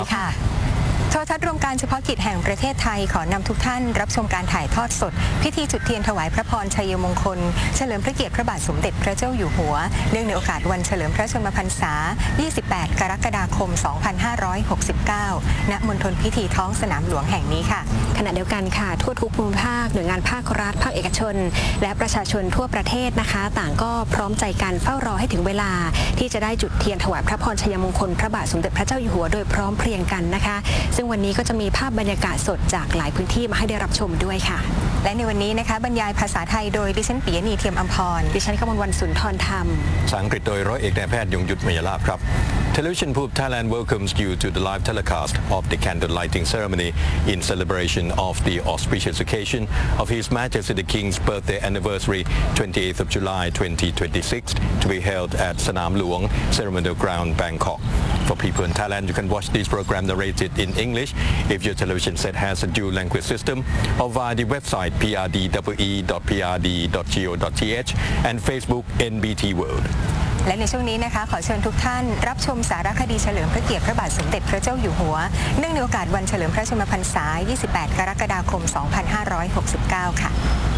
ดีค่ะโทรทัศน์รวมการเฉพาะกิจแห่งประเทศไทยขอนำทุกท่านรับชมการถ่ายทอดสดพิธีจุดเทียนถวายพระพรชัยมงคลเฉลิมพระเกียรติพระบาทสมเด็จพระเจ้าอยู่หัวเนื่องในโอกาสวันเฉลิมพระชนมพรรษา 28 กรกฎาคม 2569 ณ มณฑลพิธีท้องสนามหลวงแห่งนี้ค่ะขณะเดียวกันค่ะทั่วทุกภูมิภาคหน่วยงานภาครัฐภาคเอกชนและประชาชนทั่วประเทศนะคะต่างก็พร้อมใจกันเฝ้ารอให้ถึงเวลาที่จะได้จุดเทียนถวายพระพรชัยมงคลพระบาทสมเด็จพระเจ้าอยู่หัวโดยพร้อมเพรียงกันนะคะซึ่งวันนี้ก็จะมีภาพบรรยากาศสดจากหลายพื้นที่มาให้ได้รับชมด้วยค่ะและในวันนี้นะคะบรรยายภาษาไทยโดยดิฉันปิยณีเทียมอัมพรดิฉันกมลวรรณสุนทรธรรมภาษาอังกฤษโดยร้อยเอกนายแพทย์ยงยุทธ มยลาภครับ Television Pub Thailand welcomes you to the live telecast of the candle lighting ceremony in celebration of the auspicious occasion of His Majesty the King's birthday anniversary 28th of July 2026 to be held at Sanam Luang Ceremonial Ground, Bangkok. For people in Thailand, you can watch this program narrated in English if your television set has a dual language system or via the website prd.prd.go.th and Facebook NBT World. และในช่วงนี้นะคะขอเชิญทุกท่านรับชมสารคดีเฉลิมพระเกียรติพระบาทสมเด็จพระเจ้าอยู่หัวเนื่องในโอกาสวันเฉลิมพระชนมพรรษา 28 กรกฎาคม 2569 ค่ะ